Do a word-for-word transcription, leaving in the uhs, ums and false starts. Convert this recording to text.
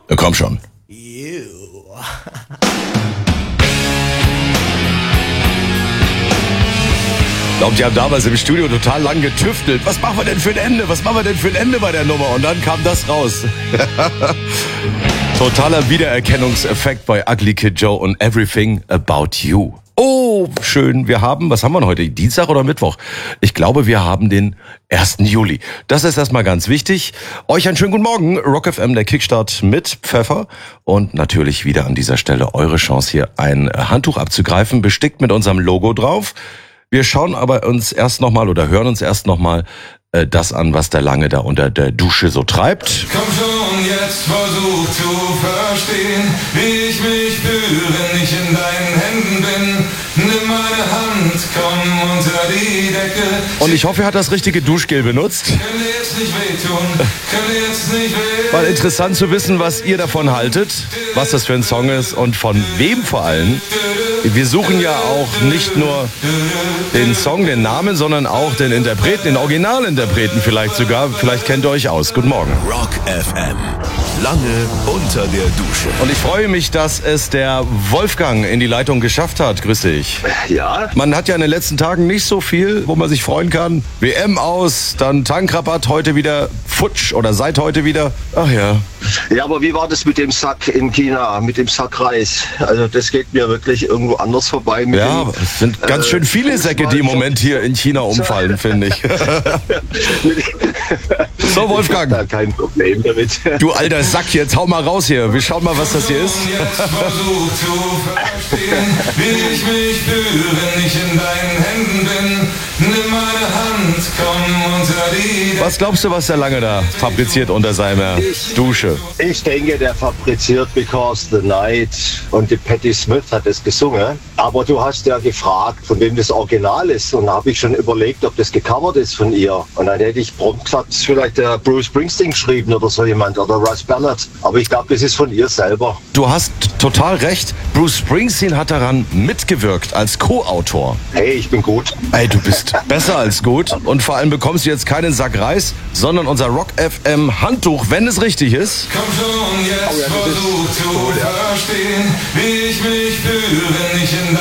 Na komm schon. Ich glaube, die haben damals im Studio total lang getüftelt. Was machen wir denn für ein Ende? Was machen wir denn für ein Ende bei der Nummer? Und dann kam das raus. Totaler Wiedererkennungseffekt bei Ugly Kid Joe und Everything About You. Oh, schön. Wir haben, was haben wir heute? Dienstag oder Mittwoch? Ich glaube, wir haben den ersten Juli. Das ist erstmal ganz wichtig. Euch einen schönen guten Morgen. Rock F M, der Kickstart mit Pfeffer. Und natürlich wieder an dieser Stelle eure Chance, hier ein Handtuch abzugreifen, bestickt mit unserem Logo drauf. Wir schauen aber uns erst nochmal oder hören uns erst nochmal äh, das an, was der Lange da unter der Dusche so treibt. Komm schon, jetzt versuch zu verstehen, wie ich mich fühle, wenn ich in deinen Händen bin. Nimm meine Hand, komm unter die Decke. Und ich hoffe, er hat das richtige Duschgel benutzt. Könnte jetzt nicht wehtun, könnte jetzt nicht weh. Mal interessant zu wissen, was ihr davon haltet, was das für ein Song ist und von wem vor allem. Wir suchen ja auch nicht nur den Song, den Namen, sondern auch den Interpreten, den Originalinterpreten vielleicht sogar. Vielleicht kennt ihr euch aus. Guten Morgen. Rock F M. Lange unter der Dusche. Und ich freue mich, dass es der Wolfgang in die Leitung geschafft hat. Grüß dich. Ja, Man hat ja in den letzten Tagen nicht so viel, wo man sich freuen kann. W M aus, dann Tankrabatt, heute wieder futsch oder seit heute wieder. Ach ja. ja, aber wie war das mit dem Sack in China, mit dem Sack Reis? Also das geht mir wirklich irgendwo anders vorbei. Mit Ja, dem, es sind ganz schön viele Säcke, die im Moment hier in China umfallen, finde ich. So, Wolfgang. Da kein Problem damit. Du alter Sack, jetzt hau mal raus hier. Wir schauen mal, was das hier ist. Jetzt versuch zu verstehen, wie ich mich fühle, wenn ich in deinen Händen bin. Nimm meine Hand, komm unter die Decke. Was glaubst du, was der Lange da fabriziert unter seiner Dusche? Ich denke, der fabriziert Because the Night und die Patti Smith hat es gesungen. Aber du hast ja gefragt, von wem das Original ist. Und da habe ich schon überlegt, ob das gecovert ist von ihr. Und dann hätte ich prompt gesagt, es ist vielleicht der Bruce Springsteen geschrieben oder so jemand oder Russ Ballard. Aber ich glaube, das ist von ihr selber. Du hast total recht. Bruce Springsteen hat daran mitgewirkt als Co-Autor. Hey, ich bin gut. Ey, du bist besser als gut. Und vor allem bekommst du jetzt keinen Sack Reis, sondern unser Rock F M Handtuch, wenn es richtig ist. Komm schon, jetzt versuch zu verstehen, wie ich mich fühle, wenn ich in